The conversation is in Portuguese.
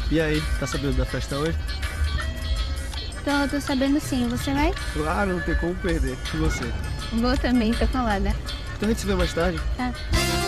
E aí, tá sabendo da festa hoje? Tô sabendo sim. Você vai? Claro, não tem como perder. E você? Vou também, tô colada. Então a gente se vê mais tarde. Tá.